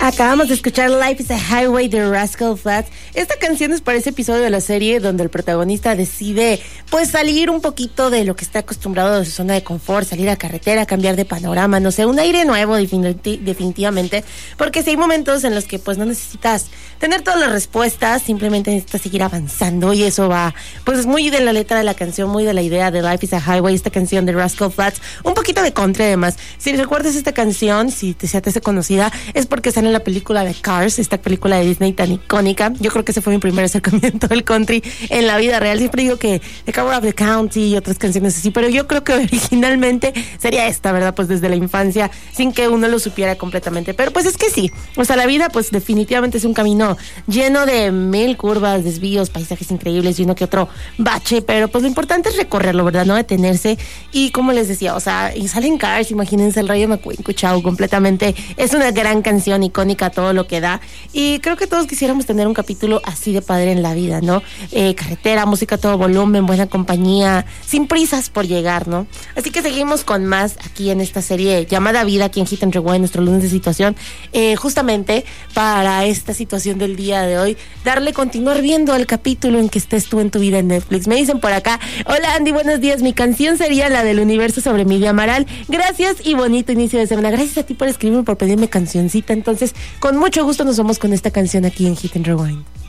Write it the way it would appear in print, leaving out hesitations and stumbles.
Acabamos de escuchar Life is a Highway de Rascal Flatts. Esta canción es para ese episodio de la serie donde el protagonista decide pues salir un poquito de lo que está acostumbrado de su zona de confort, salir a carretera, cambiar de panorama, no sé, un aire nuevo definitivamente, porque si hay momentos en los que pues no necesitas tener todas las respuestas, simplemente necesitas seguir avanzando y eso va, pues es muy de la letra de la canción, muy de la idea de Life is a Highway, esta canción de Rascal Flatts, un poquito de country además. Si recuerdas esta canción, si te hace conocida, es porque sale en la película de Cars, esta película de Disney tan icónica. Yo creo que ese fue mi primer acercamiento al country en la vida real. Siempre digo que The Cover of the County y otras canciones así, pero yo creo que originalmente sería esta, ¿verdad? Pues desde la infancia, sin que uno lo supiera completamente. Pero pues es que sí, o sea, la vida pues definitivamente es un camino lleno de mil curvas, desvíos, paisajes increíbles y uno que otro bache, pero pues lo importante es recorrerlo, ¿verdad? No detenerse. Y como les decía, o sea, y salen Cars, imagínense el Rayo McQueen, Chao, completamente. Es una gran canción icónica, todo lo que da, y creo que todos quisiéramos tener un capítulo así de padre en la vida, ¿no? Carretera, música a todo volumen, buena compañía, sin prisas por llegar, ¿no? Así que seguimos con más aquí en esta serie llamada Vida, aquí en Hit and Rewind, nuestro lunes de situación, justamente para esta situación del día de hoy, continuar viendo el capítulo en que estés tú en tu vida en Netflix. Me dicen por acá, hola Andy, buenos días, mi canción sería la del universo sobre Miriam Amaral, gracias y bonito inicio de semana. Gracias a ti por escribirme, por pedirme cancioncita. Entonces, con mucho gusto nos vamos con esta canción aquí en Hit and Rewind.